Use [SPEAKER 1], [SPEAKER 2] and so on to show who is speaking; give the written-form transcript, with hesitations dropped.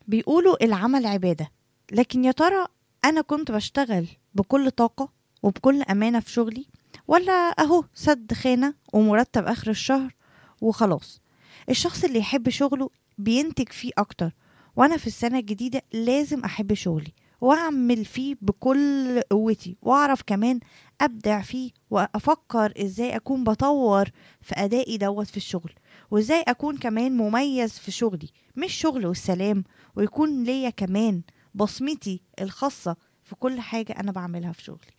[SPEAKER 1] بيقولوا العمل عبادة، لكن يا ترى أنا كنت بشتغل بكل طاقة وبكل أمانة في شغلي، ولا أهو سد خانة ومرتب آخر الشهر وخلاص؟ الشخص اللي يحب شغله بينتج فيه أكتر، وأنا في السنة الجديدة لازم أحب شغلي وأعمل فيه بكل قوتي، وأعرف كمان أبدع فيه، وأفكر إزاي أكون بطور في أدائي في الشغل، وإزاي أكون كمان مميز في شغلي، مش شغل والسلام، ويكون ليا كمان بصمتي الخاصة في كل حاجة أنا بعملها في شغلي.